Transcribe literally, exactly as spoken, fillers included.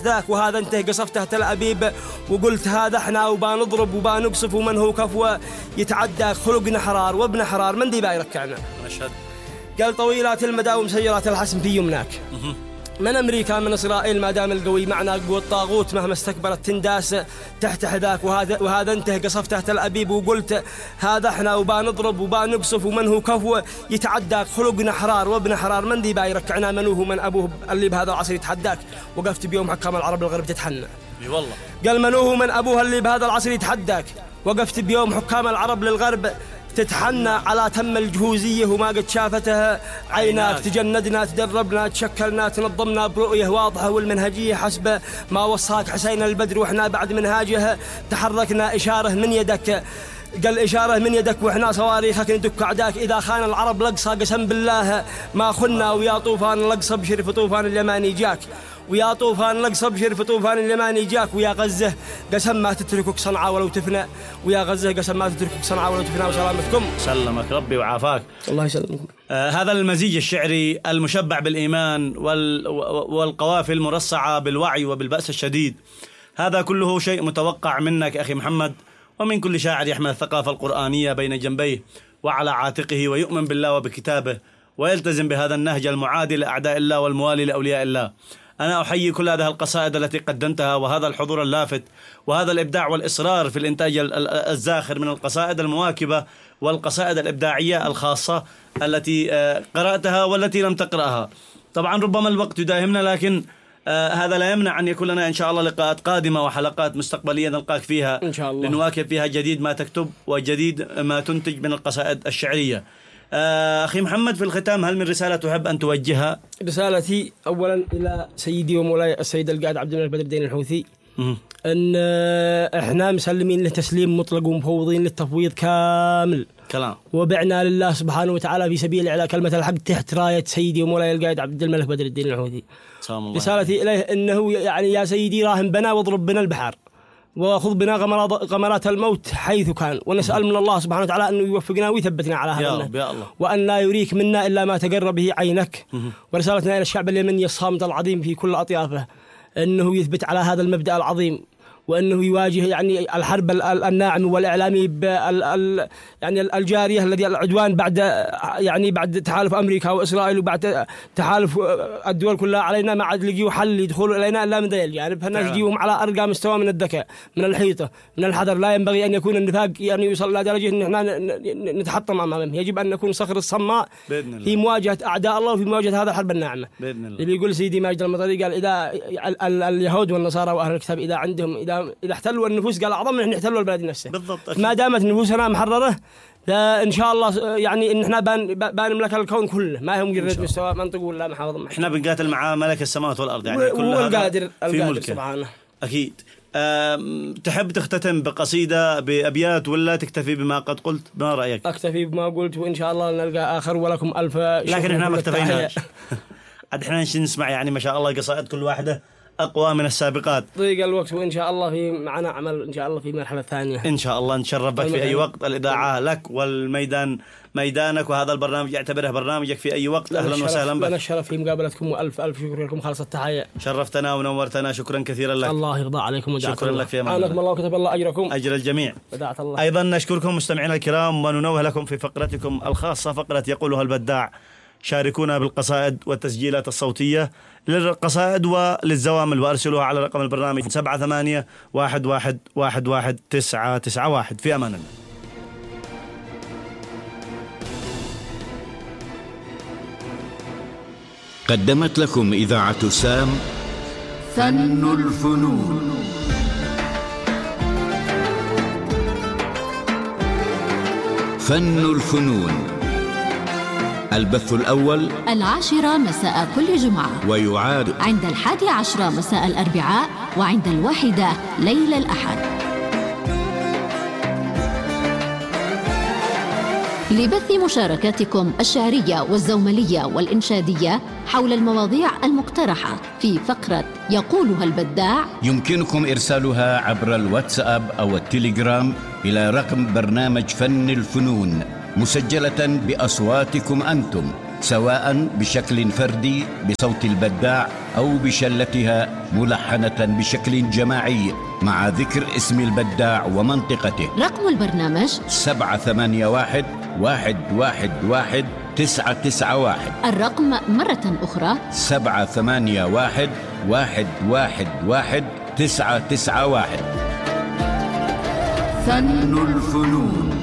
ذاك وهذا انته قصفته تل أبيب وقلت هذا احنا وبنضرب وبنقصف ومن هو كفوة يتعدى خلقنا حرار وابن حرار من دي بايركعنا مشهد. قال طويلات المدى ومسيرات الحسم في يمناك من أمريكا من إسرائيل ما دام القوي معنا قوة الطاغوت مهما استكبرت تنداس تحت حذاك وهذا وهذا انته قصفته تل أبيب وقلت هذا احنا وبنضرب وبنقصف ومن هو كفوة يتعدى خلقنا حرار وابن حرار من دي بايركعنا من هو من أبوه اللي بهذا العصر يتحداك وقفت بيوم حكام العرب الغرب تتحنى والله. قال من هو من أبوه اللي بهذا العصر يتحداك وقفت بيوم حكام العرب للغرب تتحنى على تم الجهوزية وما قد شافتها عيناك تجندنا تدربنا تشكلنا تنظمنا برؤية واضحة والمنهجية حسب ما وصاك حسين البدر وإحنا بعد منهاجها تحركنا إشارة من يدك قال إشارة من يدك وإحنا صواريخك ندك أعداك إذا خان العرب لقصى قسم بالله ما خنا ويا طوفان لقصى بشر في طوفان اليماني جاك ويا طوفان لقصى بشر في طوفان اليماني جاك ويا غزة قسم ما تتركك صنعاء ولو تفنى ويا غزة قسم ما تتركك صنعاء ولو تفنى وسلامتكم. سلمك ربي وعافاك. الله يسلمكم. آه هذا المزيج الشعري المشبع بالإيمان وال والقوافي المرصعة بالوعي وبالبأس الشديد هذا كله شيء متوقع منك أخي محمد ومن كل شاعر يحمل الثقافة القرآنية بين جنبيه وعلى عاتقه ويؤمن بالله وبكتابه ويلتزم بهذا النهج المعادي لأعداء الله والموالي لأولياء الله. أنا أحيي كل هذه القصائد التي قدمتها وهذا الحضور اللافت وهذا الإبداع والإصرار في الإنتاج الزاخر من القصائد المواكبة والقصائد الإبداعية الخاصة التي قرأتها والتي لم تقرأها. طبعا ربما الوقت يداهمنا لكن آه هذا لا يمنع أن يكون لنا إن شاء الله لقاءات قادمة وحلقات مستقبلية نلقاك فيها إن شاء الله لنواكب فيها جديد ما تكتب وجديد ما تنتج من القصائد الشعرية. آه أخي محمد في الختام هل من رسالة تحب أن توجهها؟ رسالتي أولا إلى سيدي ومولاي السيد القائد عبد الملك بدر الدين الحوثي م- أن إحنا مسلمين له تسليم مطلق ومفوضين للتفويض كامل كلام وبعنا لله سبحانه وتعالى في سبيل إعلاء كلمة الحق تحت راية سيدي ومولاي القائد عبد الملك بدر الدين الحوثي. رسالتي إليه أنه يعني يا سيدي راهن بنا واضرب بنا البحر وخذ بنا غمرات الموت حيث كان ونسأل من الله سبحانه وتعالى أنه يوفقنا ويثبتنا على هذا وأن لا يريك منا إلا ما تقر به عينك. ورسالتنا إلى الشعب اليمني الصامت العظيم في كل أطيافه أنه يثبت على هذا المبدأ العظيم وأنه يواجه يعني الحرب الناعم والإعلامي بال يعني الجارية الذي العدوان بعد يعني بعد تحالف أمريكا وإسرائيل وبعد تحالف الدول كلها علينا ما عاد لقيوا حل يدخلوا إلينا إلا من ذا الجانب فالناس يجيهم على أرقى مستوى من الذكاء من الحيطة من الحذر. لا ينبغي أن يكون النفاق يعني يوصل إلى درجة أن احنا نتحطم أمامهم. يجب أن نكون صخر الصماء في مواجهة أعداء الله وفي مواجهة هذا الحرب الناعمة. اللي بيقول سيدي ماجد المطري قال إذا اليهود والنصارى وأهل الكتاب إذا عندهم إذا إذا احتلوا النفوس قال أعظم من إحنا احتلوا البلد نفسه. بالضبط. ما دامت نفوسنا محررة فإن شاء الله يعني إن إحنا بان بانملك الكون كله ما هم مجرد مستوى منطق ولا محافظ. إحنا بنقاتل مع ملك السماوات والأرض يعني كل القادر في ملكه سبحانه. أكيد. تحب تختتم بقصيدة بأبيات ولا تكتفي بما قد قلت؟ ما رأيك؟ أكتفي بما قلت وإن شاء الله نلقى آخر ولكم ألف. لكن إحنا ما اكتفيناش. عاد إحنا نسمع يعني ما شاء الله قصائد كل واحدة أقوى من السابقات. ضيق الوقت وإن شاء الله في معنا عمل إن شاء الله في مرحلة ثانية. إن شاء الله نشرف بك في أي وقت. الإذاعة لك والميدان ميدانك وهذا البرنامج يعتبره برنامجك في أي وقت. أهلا وسهلا بك. أنا الشرف في مقابلتكم وألف ألف شكر لكم خالص التحية. شرفتنا ونورتنا شكرا كثيرا لك. الله يرضى عليكم ودعت شكرا الله. لك في أمان الله. الله وكتب الله أجركم أجر الجميع. ودعت الله. أيضا نشكركم مستمعينا الكرام وننوه لكم في فقرتكم الخاصة فقرة يقولها البداع. شاركونا بالقصائد والتسجيلات الصوتية للقصائد وللزوامل وأرسلوها على رقم البرنامج سبعة ثمانية واحد واحد واحد واحد تسعة تسعة واحد. في أمان الله. قدمت لكم إذاعة سام فن الفنون. فن الفنون البث الأول العاشرة مساء كل جمعة ويعاد عند الحادي عشرة مساء الأربعاء وعند الواحدة ليلة الأحد. لبث مشاركاتكم الشعرية والزوملية والإنشادية حول المواضيع المقترحة في فقرة يقولها البداع يمكنكم إرسالها عبر الواتساب أو التليجرام إلى رقم برنامج فن الفنون مسجلة بأصواتكم أنتم سواء بشكل فردي بصوت البداع أو بشلتها ملحنة بشكل جماعي مع ذكر اسم البداع ومنطقته. رقم البرنامج سبعة ثمانية واحد واحد واحد واحد تسعة تسعة واحد. الرقم مرة أخرى سبعة ثمانية واحد واحد واحد واحد تسعة تسعة واحد. فن الفنون.